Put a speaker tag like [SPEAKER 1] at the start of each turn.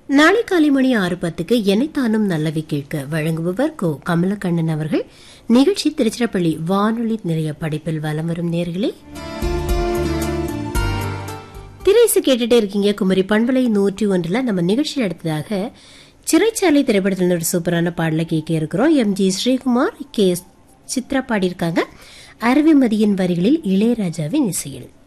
[SPEAKER 1] நாளை காலை மணி 6:10 எனைத்தானும் நல்லவை கேட்க வழங்குபவர் கோ கமலக்கண்ணன் அவர்கள். நிகழ்ச்சி திருச்சிராப்பள்ளி வானொலி நிலைய படைப்பில் வலம் வரும் நேர்களே. திரைசு கேட்டுட்டே இருக்கீங்க குமரி பண்பலை 101. நம்ம நிகழ்ச்சியில் அடுத்ததாக சிறைச்சாலை திரைப்படத்தில் ஒரு சூப்பரான பாடலை கேட்க இருக்கிறோம். எம்.ஜி. ஸ்ரீகுமார், கே. சித்ரா பாடியிருக்காங்க. அரவிமதியின் வரிகளில் இளையராஜாவின் இசையில்.